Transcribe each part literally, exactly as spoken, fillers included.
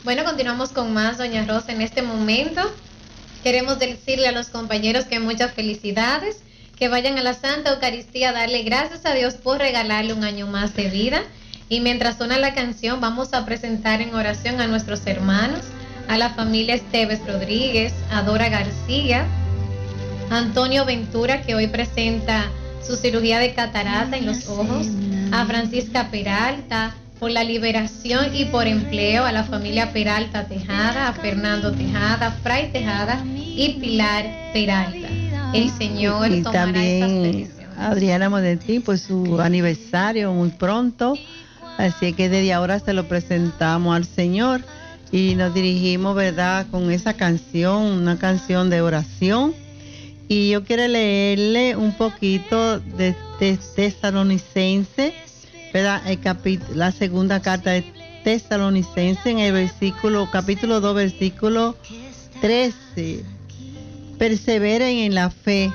Bueno, continuamos con más, doña Rosa. En este momento queremos decirle a los compañeros que muchas felicidades, que vayan a la Santa Eucaristía a darle gracias a Dios por regalarle un año más de vida. Y mientras suena la canción, vamos a presentar en oración a nuestros hermanos, a la familia Esteves Rodríguez, a Dora García, a Antonio Ventura, que hoy presenta su cirugía de catarata en los ojos, a Francisca Peralta, por la liberación y por empleo, a la familia Peralta Tejada, a Fernando Tejada, Fray Tejada y Pilar Peralta. El Señor y, y tomará también esas peticiones. Adriana Modentín, por su aniversario muy pronto, así que desde ahora se lo presentamos al Señor y nos dirigimos, ¿verdad?, con esa canción, una canción de oración. Y yo quiero leerle un poquito de, de Tesalonicense, ¿verdad? El capítulo, la segunda carta de Tesalonicense, en el versículo, capítulo dos, versículo trece. Perseveren en la fe.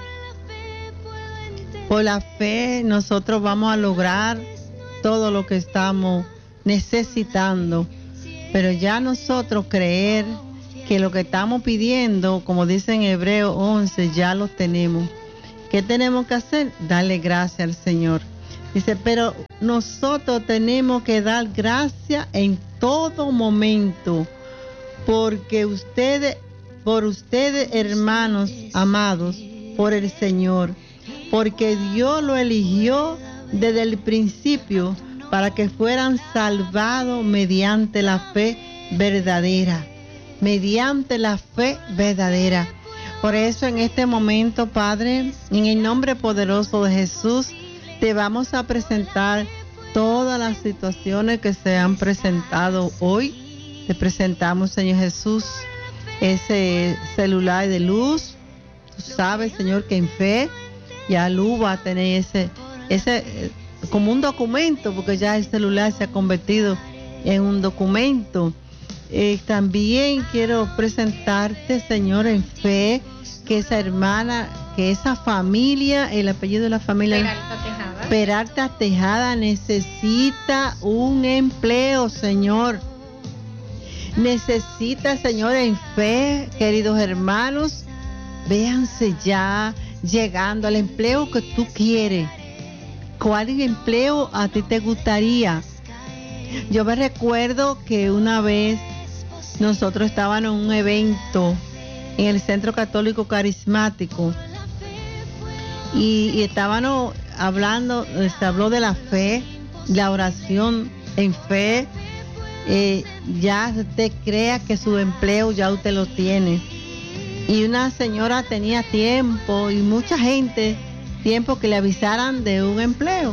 Por la fe nosotros vamos a lograr todo lo que estamos necesitando. Pero ya nosotros creer que lo que estamos pidiendo, como dice en Hebreo once, ya lo tenemos. ¿Qué tenemos que hacer? Darle gracias al Señor. Dice, pero nosotros tenemos que dar gracias en todo momento, porque ustedes, por ustedes, hermanos amados, por el Señor, porque Dios lo eligió desde el principio para que fueran salvados mediante la fe verdadera, mediante la fe verdadera. Por eso en este momento, Padre, en el nombre poderoso de Jesús, te vamos a presentar todas las situaciones que se han presentado hoy. Te presentamos, Señor Jesús, ese celular de Luz. Tú sabes, Señor, que en fe ya Luz va a tener ese, ese como un documento, porque ya el celular se ha convertido en un documento. Eh, también quiero presentarte, Señor, en fe, que esa hermana, que esa familia, el apellido de la familia Peralta Tejada. Peralta Tejada necesita un empleo, Señor. Necesita, Señor, en fe, queridos hermanos, véanse ya llegando al empleo que tú quieres. ¿Cuál empleo a ti te gustaría? Yo me recuerdo que una vez nosotros estábamos en un evento en el Centro Católico Carismático y, y estábamos hablando, se habló de la fe, la oración en fe. Eh, ya usted crea que su empleo ya usted lo tiene. Y una señora tenía tiempo y mucha gente tiempo que le avisaran de un empleo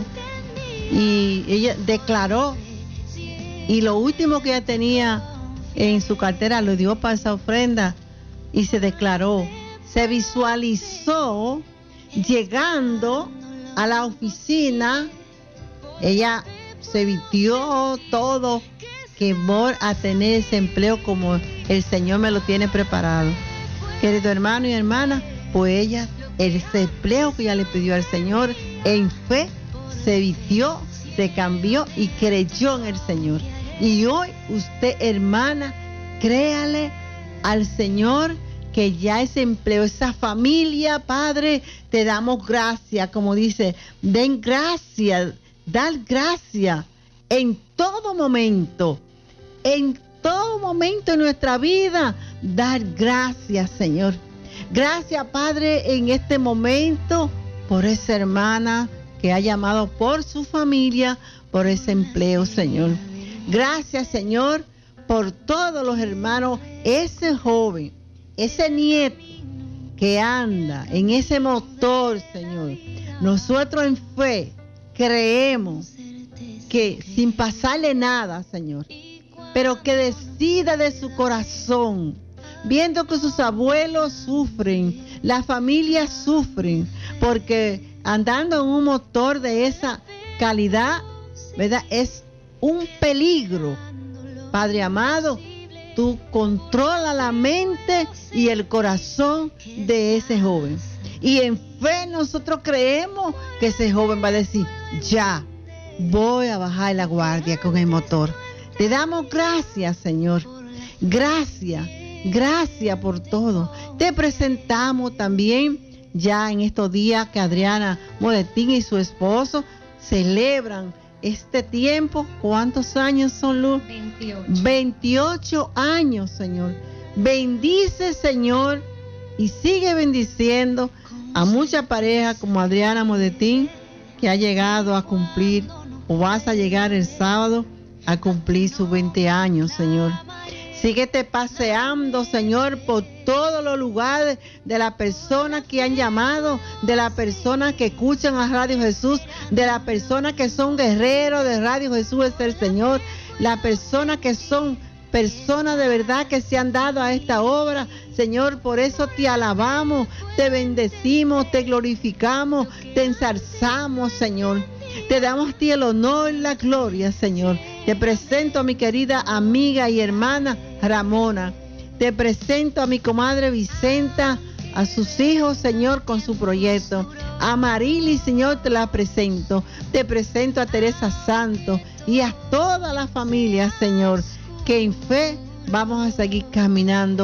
y ella declaró, y lo último que ella tenía en su cartera lo dio para esa ofrenda y se declaró. Se visualizó llegando a la oficina, ella se vistió todo, que voy a tener ese empleo como el Señor me lo tiene preparado. Querido hermano y hermana, pues ella, ese empleo que ella le pidió al Señor, en fe, se vistió, se cambió y creyó en el Señor. Y hoy usted, hermana, créale al Señor que ya ese empleo, esa familia, Padre, te damos gracias, como dice, den gracias, dar gracias en todo momento, en todo momento en nuestra vida, dar gracias, Señor. Gracias, Padre, en este momento por esa hermana que ha llamado por su familia, por ese empleo, Señor. Gracias, Señor, por todos los hermanos, ese joven, ese nieto que anda en ese motor, Señor. Nosotros en fe creemos que sin pasarle nada, Señor, pero que decida de su corazón, viendo que sus abuelos sufren, las familias sufren, porque andando en un motor de esa calidad, ¿verdad?, es un peligro. Padre amado, tú controla la mente y el corazón de ese joven. Y en fe nosotros creemos que ese joven va a decir, ya, voy a bajar la guardia con el motor. Te damos gracias, Señor. Gracias, gracias por todo. Te presentamos también ya en estos días que Adriana Modetín y su esposo celebran este tiempo. ¿Cuántos años son, Luz? veintiocho. veintiocho años, Señor. Bendice, Señor, y sigue bendiciendo a muchas parejas como Adriana Modetín, que ha llegado a cumplir, o vas a llegar el sábado a cumplir sus veinte años, Señor. Síguete paseando, Señor, por todos los lugares de las personas que han llamado, de las personas que escuchan a Radio Jesús, de las personas que son guerreros de Radio Jesús es el Señor, las personas que son personas de verdad que se han dado a esta obra. Señor, por eso te alabamos, te bendecimos, te glorificamos, te ensalzamos, Señor. Te damos a ti el honor y la gloria, Señor. Te presento a mi querida amiga y hermana Ramona. Te presento a mi comadre Vicenta, a sus hijos, Señor, con su proyecto. A Marily, Señor, te la presento. Te presento a Teresa Santos y a toda la familia, Señor, que en fe vamos a seguir caminando